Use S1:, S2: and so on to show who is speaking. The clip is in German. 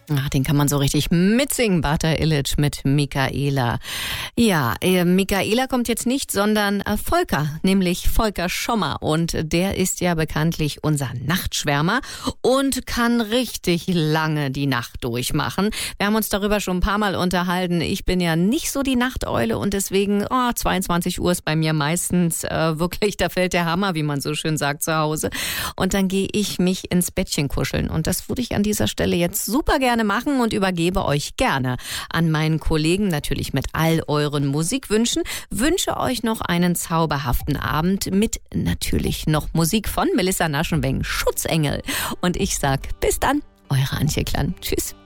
S1: Ach, den kann man so richtig mitsingen, Bata Illich mit Michaela. Ja, Michaela kommt jetzt nicht, sondern Volker, nämlich Volker Schommer. Und der ist ja bekanntlich unser Nachtschwärmer und kann richtig lange die Nacht durchmachen. Wir haben uns darüber schon ein paar Mal unterhalten. Ich bin ja nicht so die Nachteule und deswegen 22 Uhr ist bei mir meistens wirklich, da fällt der Hammer, wie man so schön sagt, zu Hause. Und dann gehe ich mich ins Bettchen kuscheln. Und das würde ich an dieser Stelle jetzt super gerne machen und übergebe euch gerne an meinen Kollegen, natürlich mit all euren Musikwünschen. Wünsche euch noch einen zauberhaften Abend mit natürlich noch Musik von Melissa Naschenweng, Schutzengel. Und ich sag bis dann, eure Antje Klann. Tschüss.